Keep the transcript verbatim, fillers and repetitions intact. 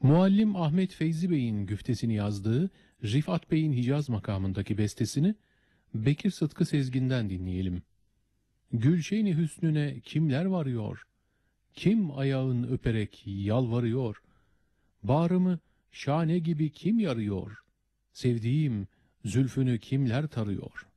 Muallim Ahmet Feyzi Bey'in güftesini yazdığı Rifat Bey'in Hicaz makamındaki bestesini Bekir Sıtkı Sezgin'den dinleyelim. Gülşen-i hüsnüne kimler varıyor? Kim ayağın öperek yalvarıyor? Bağrımı şane gibi kim yarıyor? Sevdiğim zülfünü kimler tarıyor?